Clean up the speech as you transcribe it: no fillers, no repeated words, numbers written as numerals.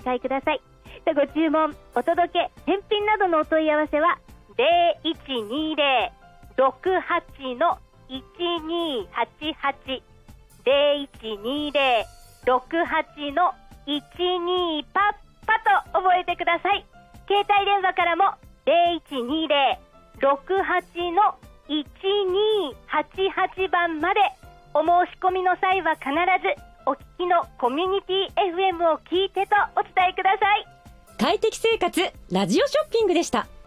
介ください。ご注文、お届け、返品などのお問い合わせは 0120-68-1288 0120-68-12パッパと覚えてください。携帯電話からも 0120-68-1288 番まで。お申し込みの際は必ずお聞きのコミュニティ FM を聞いてとお伝えください。 快適生活ラジオショッピングでした。